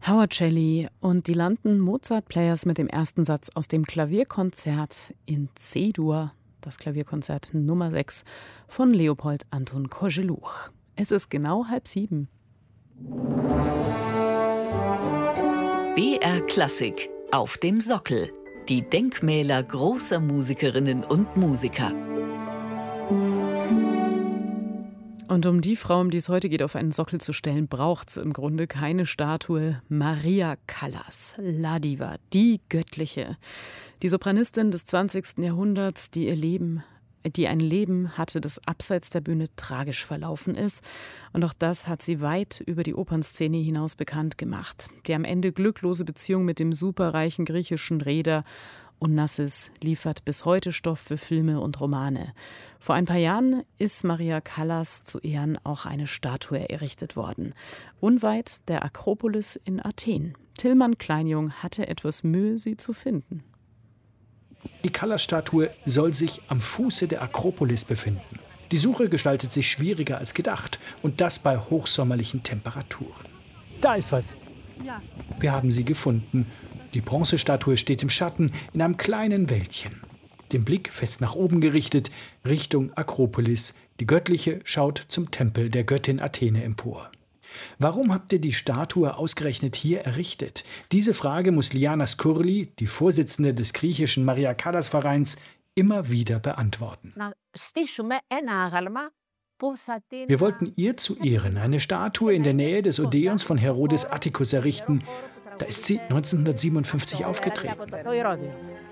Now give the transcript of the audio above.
Howard Shelley und die London Mozart Players mit dem ersten Satz aus dem Klavierkonzert in C-Dur, das Klavierkonzert Nummer 6 von Leopold Anton Koželuch. Es ist genau 6:30. BR Klassik auf dem Sockel. Die Denkmäler großer Musikerinnen und Musiker. Und um die Frau, um die es heute geht, auf einen Sockel zu stellen, braucht es im Grunde keine Statue. Maria Callas, La Diva, die Göttliche. Die Sopranistin des 20. Jahrhunderts, die ein Leben hatte, das abseits der Bühne tragisch verlaufen ist. Und auch das hat sie weit über die Opernszene hinaus bekannt gemacht. Die am Ende glücklose Beziehung mit dem superreichen griechischen Reeder Onassis liefert bis heute Stoff für Filme und Romane. Vor ein paar Jahren ist Maria Callas zu Ehren auch eine Statue errichtet worden. Unweit der Akropolis in Athen. Tillmann Kleinjung hatte etwas Mühe, sie zu finden. Die Callas-Statue soll sich am Fuße der Akropolis befinden. Die Suche gestaltet sich schwieriger als gedacht. Und das bei hochsommerlichen Temperaturen. Da ist was. Ja. Wir haben sie gefunden. Die Bronzestatue steht im Schatten in einem kleinen Wäldchen. Den Blick fest nach oben gerichtet, Richtung Akropolis. Die Göttliche schaut zum Tempel der Göttin Athene empor. Warum habt ihr die Statue ausgerechnet hier errichtet? Diese Frage muss Liana Skurli, die Vorsitzende des griechischen Maria Callas Vereins, immer wieder beantworten. Wir wollten ihr zu Ehren eine Statue in der Nähe des Odeons von Herodes Atticus errichten. Da ist sie 1957 aufgetreten.